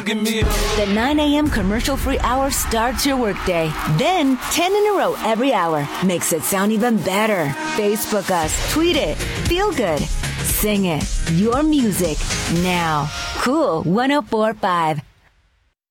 give me a... The 9 a.m. commercial-free hour starts your workday. Then, 10 in a row every hour makes it sound even better. Facebook us, tweet it, feel good, sing it. Your music now. Cool 104.5.